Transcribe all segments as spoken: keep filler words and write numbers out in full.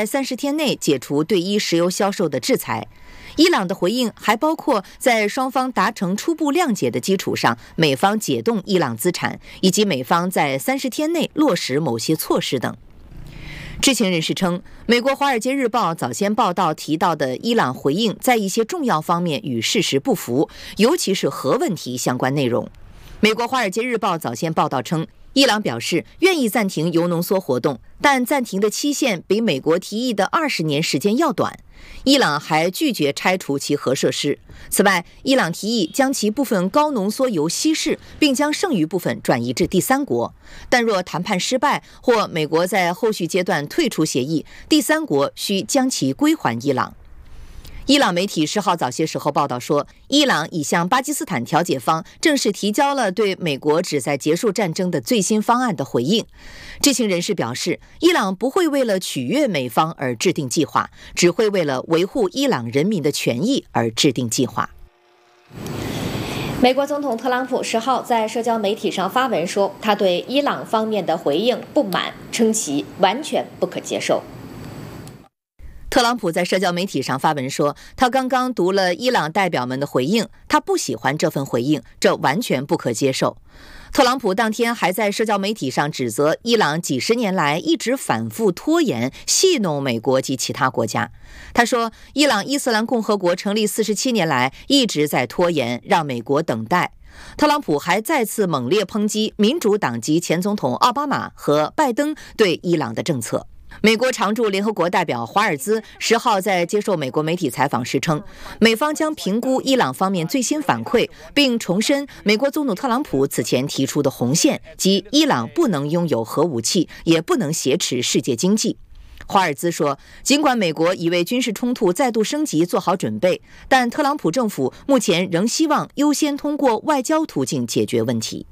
在三十天内解除对伊石油销售的制裁。伊朗的回应还包括在双方达成初步谅解的基础上，美方解冻伊朗资产，以及美方在三十天内落实某些措施等。知情人士称，美国《华尔街日报》早先报道提到的伊朗回应在一些重要方面与事实不符，尤其是核问题相关内容。美国《华尔街日报》早先报道称，伊朗表示愿意暂停铀浓缩活动，但暂停的期限比美国提议的二十年时间要短。伊朗还拒绝拆除其核设施。此外，伊朗提议将其部分高浓缩铀稀释，并将剩余部分转移至第三国。但若谈判失败，或美国在后续阶段退出协议，第三国需将其归还伊朗。伊朗媒体十号早些时候报道说，伊朗已向巴基斯坦调解方正式提交了对美国旨在结束战争的最新方案的回应。知情人士表示，伊朗不会为了取悦美方而制定计划，只会为了维护伊朗人民的权益而制定计划。 美国总统特朗普十号在社交媒体上发文说，他对伊朗方面的回应不满，称其完全不可接受。 特朗普在社交媒体上发文说，他刚刚读了伊朗代表们的回应，他不喜欢这份回应，这完全不可接受。特朗普当天还在社交媒体上指责伊朗几十年来一直反复拖延戏弄美国及其他国家。他说，伊朗伊斯兰共和国成立四十七年来一直在拖延，让美国等待。特朗普还再次猛烈抨击民主党籍前总统奥巴马和拜登对伊朗的政策。美国常驻联合国代表华尔兹十号在接受美国媒体采访时称，美方将评估伊朗方面最新反馈，并重申美国总统特朗普此前提出的红线，即伊朗不能拥有核武器，也不能挟持世界经济。华尔兹说，尽管美国已为军事冲突再度升级做好准备，但特朗普政府目前仍希望优先通过外交途径解决问题。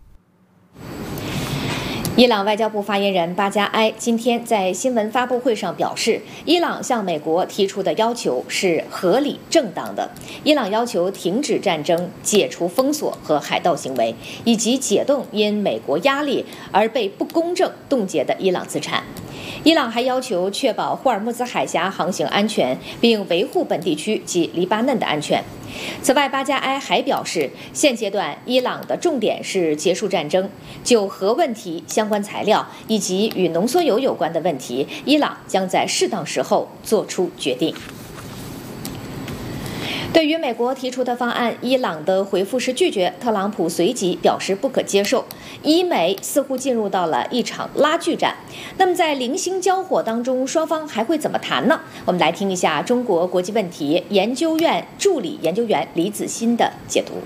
伊朗外交部发言人巴加埃今天在新闻发布会上表示，伊朗向美国提出的要求是合理正当的。伊朗要求停止战争、解除封锁和海盗行为，以及解冻因美国压力而被不公正冻结的伊朗资产。伊朗还要求确保霍尔木兹海峡航行安全，并维护本地区及黎巴嫩的安全。此外，巴加埃还表示，现阶段伊朗的重点是结束战争，就核问题相关材料以及与浓缩铀有关的问题，伊朗将在适当时候做出决定。对于美国提出的方案，伊朗的回复是拒绝。特朗普随即表示不可接受。伊美似乎进入到了一场拉锯战。那么在零星交火当中，双方还会怎么谈呢？我们来听一下中国国际问题研究院助理研究员李子欣的解读。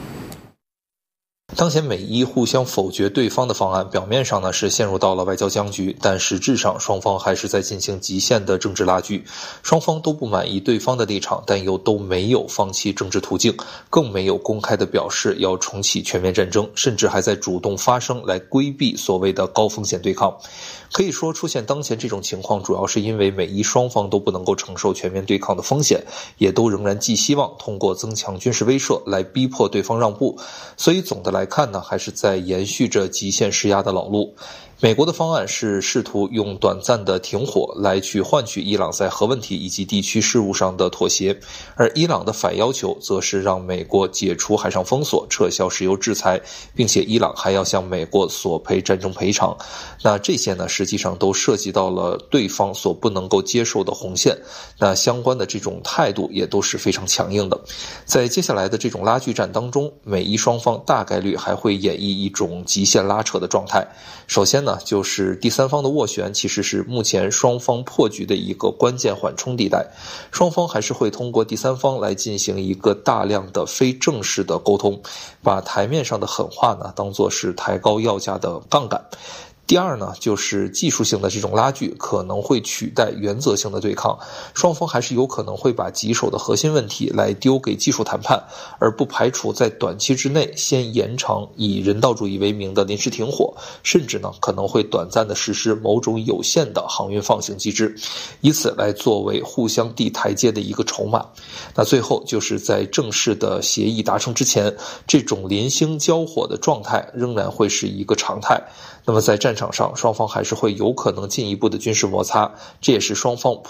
当前美伊互相否决对方的方案，表面上呢是陷入到了外交僵局，但实质上双方还是在进行极限的政治拉锯。双方都不满意对方的立场，但又都没有放弃政治途径，更没有公开的表示要重启全面战争，甚至还在主动发声来规避所谓的高风险对抗。可以说，出现当前这种情况，主要是因为美伊双方都不能够承受全面对抗的风险，也都仍然寄希望通过增强军事威慑来逼迫对方让步。所以总的来看呢，还是在延续着极限施压的老路。美国的方案是试图用短暂的停火来去换取伊朗在核问题以及地区事务上的妥协，而伊朗的反要求则是让美国解除海上封锁、撤销石油制裁，并且伊朗还要向美国索赔战争赔偿。那这些呢，实际上都涉及到了对方所不能够接受的红线，那相关的这种态度也都是非常强硬的。在接下来的这种拉锯战当中，美伊双方大概率还会演绎一种极限拉扯的状态。首先呢，就是第三方的斡旋其实是目前双方破局的一个关键缓冲地带，双方还是会通过第三方来进行一个大量的非正式的沟通，把台面上的狠话呢当作是抬高要价的杠杆。第二呢，就是技术性的这种拉锯可能会取代原则性的对抗，双方还是有可能会把棘手的核心问题来丢给技术谈判，而不排除在短期之内先延长以人道主义为名的临时停火，甚至呢可能会短暂的实施某种有限的航运放行机制，以此来作为互相递台阶的一个筹码。那最后就是在正式的协议达成之前，这种零星交火的状态仍然会是一个常态。那么在战场上，双方还是会有可能进一步的军事摩擦，这也是双方